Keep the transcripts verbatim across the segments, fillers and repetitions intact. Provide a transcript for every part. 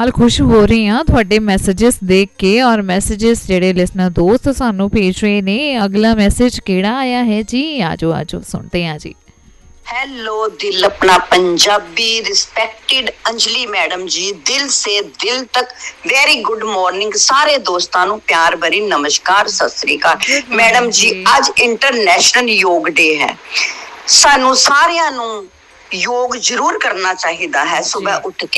नाल खुश हो रही हाँ तुहाडे मैसेजेस देख के और मैसेजेस जेडे लिसनर दोस्त सानू भेज रहे ने। अगला मैसेज केड़ा आया है जी? आजो आजो सुनते हैं जी। हेलो दिल अपना पंजाबी रिस्पेक्टेड अंजलि मैडम जी, दिल से दिल तक वेरी गुड मॉर्निंग। सारे दोस्तां नू प्यार भरी नमस्कार, सत श्री अकाल। मैडम जी आज इंटरनेशनल योग डे है, सानू सारियां नू योग जरूर करना चाहिदा है। सुबह उठ के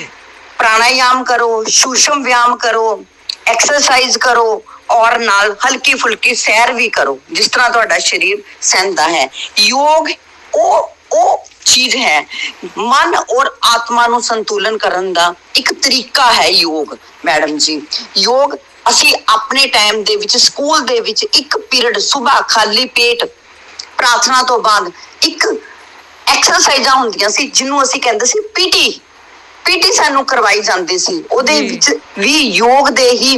प्राणायाम करो, सूक्ष्म व्यायाम करो, एक्सरसाइज करो और नाल हल्की फुल्की सैर भी करो जिस तरह तुहाडा शरीर सहंदा है। योग ओ ओ चीज है, मन और आत्मा नू संतुलन करन दा एक तरीका है योग। मैडम जी योग असी अपने टाइम दे विच स्कूल दे विच एक पीरियड सुबह खाली पेट प्रार्थना तो बाद एक एक्सरसाइजां हुंदियां सी जिन्नू असी कहंदे सी पीटी पीटी सानू करवाई जांदी सी। ओदे विच भी योग दे ही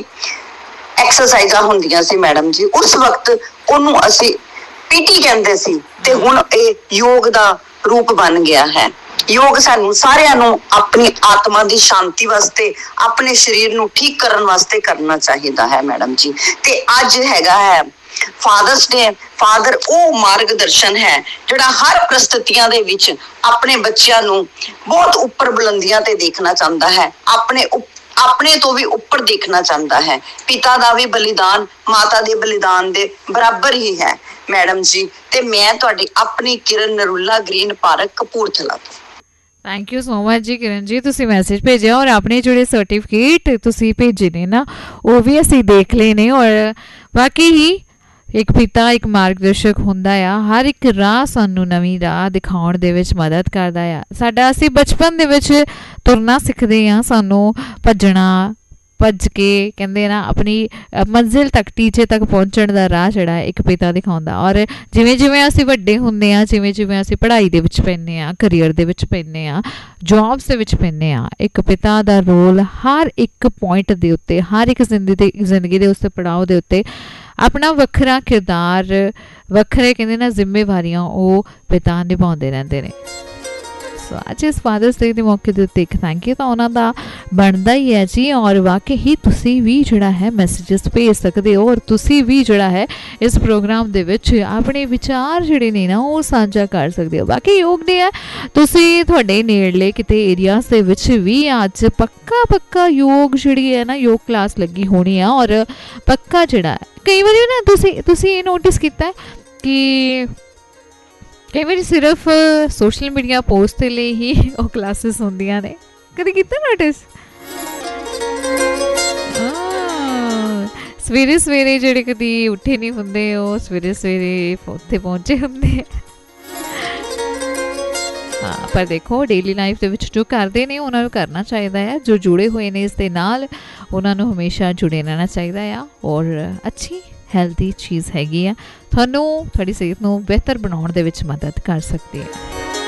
एक्सरसाइजां हुंदियां सी मैडम जी। उस वक्त ओनू असी पीटी कहंदे सी ते हुण ए योग दा रूप बन गया है। योग सानू सारियां नू अपनी आत्मा दी शांति वास्ते, अपने शरीर नू ठीक करन वास्ते करना चाहिदा है मैडम जी। ते अज हैगा है फादर्स डे। फादर ਉਹ ਮਾਰਗਦਰਸ਼ਨ ਹੈ ਜਿਹੜਾ ਹਰ ਪ੍ਰਸਥਿਤੀਆਂ ਦੇ ਵਿੱਚ ਆਪਣੇ ਬੱਚਿਆਂ ਨੂੰ ਬਹੁਤ ਉੱਪਰ ਬੁਲੰਦੀਆਂ ਤੇ ਦੇਖਣਾ ਚਾਹੁੰਦਾ ਹੈ, ਆਪਣੇ ਆਪਣੇ ਤੋਂ ਵੀ ਉੱਪਰ ਦੇਖਣਾ ਚਾਹੁੰਦਾ ਹੈ। ਪਿਤਾ ਦਾ ਵੀ ਬਲੀਦਾਨ ਮਾਤਾ ਦੇ ਬਲੀਦਾਨ ਦੇ ਬਰਾਬਰ ਹੀ ਹੈ ਮੈਡਮ ਜੀ। ਤੇ ਮੈਂ ਤੁਹਾਡੀ ਆਪਣੀ ਕਿਰਨ ਨਰੂਲਾ ਗ੍ਰੀਨ ਪਾਰਕ ਕਪੂਰਥਲਾ ਤੋਂ। थैंक यू सो मच जी किरण जी, तुसी मैसेज भेजे और अपने जोड़े सर्टिफिकेट तुसी भेजे ने ना वो भी असी देख ले ने। और बाकी ही एक पिता एक मार्गदर्शक हुंदा आ, हर एक राह सानू नवीं राह दिखाउण दे विच मदद करदा आ। साडा असी बचपन दे विच तुरना सिखदे आ, सानू भजना भज के कहते ना अपनी मंजिल तक टीचे तक पहुँचण का राह जड़ा एक पिता दिखाउंदा। और जिवें जिवें असीं वड्डे हुंदे आ, जिवें जिवें असीं पढ़ाई दे विच पैंदे आ, career they which पैंदे uh, jobs they विच पैंदे आ, एक पिता दा रोल हर एक पॉइंट दे उत्ते, हर एक जिंदगी दे जिंदगी दे उस पड़ाव दे उत्ते अपना वखरा किरदार, वखरे कहते ना जिम्मेवारियां वो पिता निभाउंदे रहिंदे ने। सो अज इस फादर्स डे के मौके के उत्ते एक थैंक यू तो उन्होंने बनता ही है जी। और वाकई ही तुसी भी जिहड़ा है मैसेजेस भेज सकते हो और तुसी भी जिहड़ा है इस प्रोग्राम दे विच अपने विचार जिहड़े ने ना वो साझा कर सकते हो। बाकी योग डे है, तुसी तुहाडे नेड़ले किते एरियाज दे विच भी अज पक्का पक्का योग जिहड़ी है ना योग क्लास लगी होनी है। और पक्का जिहड़ा है कई बार ना तुसी तुसी ये नोटिस कीता है कि कई बार सिर्फ सोशल मीडिया पोस्ट के लिए ही वो क्लासेस होंदियां ने, कभी कीता नोटिस? सवेरे सवेरे जेडे कभी उठे नहीं होंदे वो सवेरे सवेरे उत्थे पहुंचे होंदे। हाँ पर देखो डेली लाइफ दे विच जो करते हैं उन्होंने करना चाहिए है, जो जुड़े हुए ने इस दे नाल उन्होंने हमेशा जुड़े रहना चाहिए है। और अच्छी हैल्दी चीज़ हैगी आ, थानू थोड़ी सेहत नू बेहतर बनाउण दे विच मदद कर सकती है।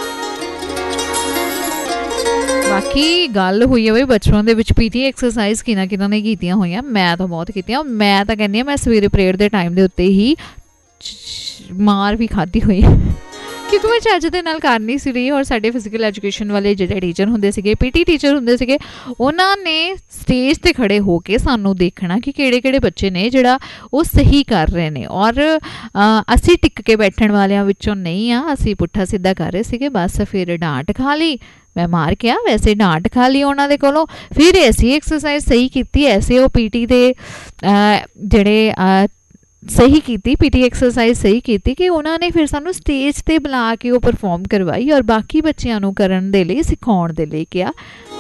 बाकी गल हुई है बचपन दे विच पीटी एक्सरसाइज किना किना ने कीतियां होईयां, मैं तो बहुत कीतियां। मैं तो कहनी आ मैं सवेरे प्रेयर दे टाइम दे उत्ते ही मार भी खाधी हुई क्योंकि मैं ਚੱਜ ਦੇ ਨਾਲ ਕਰ ਨਹੀਂ ਸੀ ਰਹੀ। और साढ़े फिजिकल एजुकेशन वाले ਜਿਹੜੇ टीचर ਹੁੰਦੇ ਸੀਗੇ, पीटी टीचर ਹੁੰਦੇ ਸੀਗੇ, ਉਹਨਾਂ ਨੇ स्टेज ਤੇ खड़े हो के ਸਾਨੂੰ ਦੇਖਣਾ कि ਕਿਹੜੇ ਕਿਹੜੇ ਬੱਚੇ ਨੇ ਜਿਹੜਾ ਉਹ ਸਹੀ ਕਰ ਰਹੇ ਨੇ। और ਅਸੀਂ ਟਿਕ ਕੇ ਬੈਠਣ ਵਾਲਿਆਂ ਵਿੱਚੋਂ ਨਹੀਂ ਆ, ਅਸੀਂ ਪੁੱਠਾ ਸਿੱਧਾ ਕਰ ਰਹੇ ਸੀਗੇ। बस फिर डांट खा ली, मैं मार के आ वैसे डांट खा ली उन्होंने कोलों। फिर ऐसी एक्सरसाइज सही की, ऐसे वो पीटी दे ਜਿਹੜੇ सही की पीटी एक्सरसाइज सही की कि उन्होंने फिर सानू स्टेज ते बुला के वो परफॉर्म करवाई और बाकी बच्चों करन दे लई सिखाउण दे लई किया।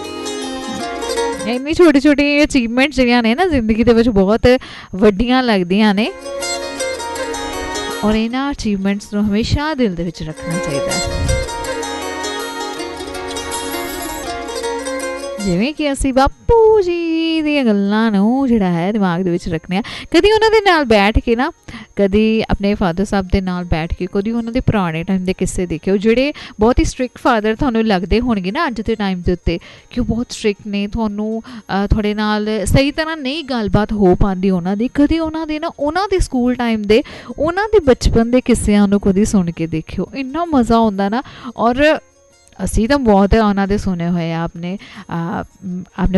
इन्नी छोटी छोटी अचीवमेंट जिहड़ियां ने ना जिंदगी दे विच बहुत वड्डियां लगदियां ने और इन्हां अचीवमेंट्स नूं हमेशा दिल दे विच रखना चाहिए। जिवें कि असी बापू जी ਦੀਆਂ ਗੱਲਾਂ ਨੂੰ ਜਿਹੜਾ ਹੈ ਦਿਮਾਗ ਦੇ ਵਿੱਚ ਰੱਖਣੇ ਆ। ਕਦੀ ਉਹਨਾਂ ਦੇ ਨਾਲ ਬੈਠ ਕੇ ਨਾ, ਕਦੀ ਆਪਣੇ ਫਾਦਰ ਸਾਹਿਬ ਦੇ ਨਾਲ ਬੈਠ ਕੇ, ਕਦੀ ਉਹਨਾਂ ਦੇ ਪੁਰਾਣੇ ਟਾਈਮ ਦੇ ਕਿੱਸੇ ਦੇਖਿਓ ਜਿਹੜੇ ਬਹੁਤ ਹੀ ਸਟ੍ਰਿਕਟ ਫਾਦਰ ਤੁਹਾਨੂੰ ਲੱਗਦੇ ਹੋਣਗੇ ਨਾ ਅੱਜ ਦੇ ਟਾਈਮ ਦੇ ਉੱਤੇ ਕਿ ਉਹ ਬਹੁਤ ਸਟ੍ਰਿਕਟ ਨੇ, ਤੁਹਾਨੂੰ ਤੁਹਾਡੇ ਨਾਲ ਸਹੀ ਤਰ੍ਹਾਂ ਨਹੀਂ ਗੱਲਬਾਤ ਹੋ ਪਾਉਂਦੀ ਉਹਨਾਂ ਦੀ। ਕਦੀ ਉਹਨਾਂ ਦੇ ਨਾ ਉਹਨਾਂ ਦੇ ਸਕੂਲ ਟਾਈਮ ਦੇ ਉਹਨਾਂ ਦੇ ਬਚਪਨ ਦੇ ਕਿੱਸਿਆਂ ਨੂੰ ਕਦੀ ਸੁਣ ਕੇ ਦੇਖਿਓ, ਇੰਨਾ ਮਜ਼ਾ ਆਉਂਦਾ ਨਾ। और ਅਸੀਂ ਤਾਂ ਬਹੁਤ ਉਹਨਾਂ ਦੇ ਸੁਣੇ ਹੋਏ ਆ, ਆਪਣੇ ਆਪਣੇ